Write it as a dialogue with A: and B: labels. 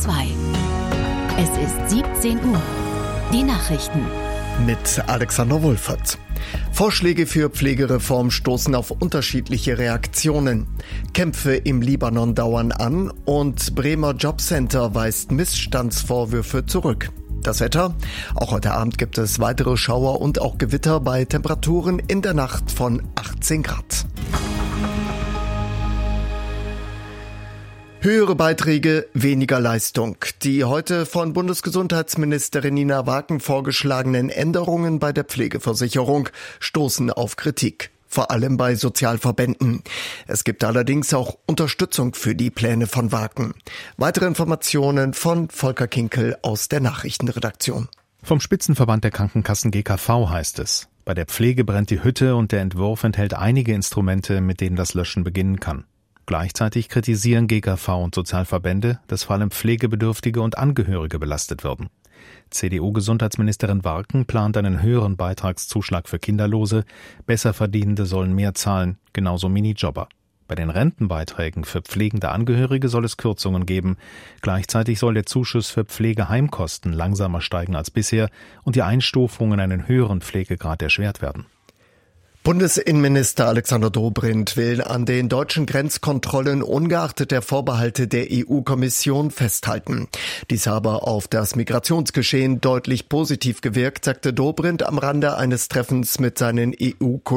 A: 2. Es ist 17 Uhr. Die Nachrichten.
B: Mit Alexander Wohlfahrt. Vorschläge für Pflegereform stoßen auf unterschiedliche Reaktionen. Kämpfe im Libanon dauern an und Bremer Jobcenter weist Missstandsvorwürfe zurück. Das Wetter? Auch heute Abend gibt es weitere Schauer und auch Gewitter bei Temperaturen in der Nacht von 18 Grad. Höhere Beiträge, weniger Leistung. Die heute von Bundesgesundheitsministerin Nina Waken vorgeschlagenen Änderungen bei der Pflegeversicherung stoßen auf Kritik. Vor allem bei Sozialverbänden. Es gibt allerdings auch Unterstützung für die Pläne von Waken. Weitere Informationen von Volker Kinkel aus der Nachrichtenredaktion.
C: Vom Spitzenverband der Krankenkassen GKV heißt es: Bei der Pflege brennt die Hütte und der Entwurf enthält einige Instrumente, mit denen das Löschen beginnen kann. Gleichzeitig kritisieren GKV und Sozialverbände, dass vor allem Pflegebedürftige und Angehörige belastet werden. CDU-Gesundheitsministerin Waken plant einen höheren Beitragszuschlag für Kinderlose, Besserverdienende sollen mehr zahlen, genauso Minijobber. Bei den Rentenbeiträgen für pflegende Angehörige soll es Kürzungen geben. Gleichzeitig soll der Zuschuss für Pflegeheimkosten langsamer steigen als bisher und die Einstufung in einen höheren Pflegegrad erschwert werden.
B: Bundesinnenminister Alexander Dobrindt will an den deutschen Grenzkontrollen ungeachtet der Vorbehalte der EU-Kommission festhalten. Dies habe auf das Migrationsgeschehen deutlich positiv gewirkt, sagte Dobrindt am Rande eines Treffens mit seinen EU-Kollegen.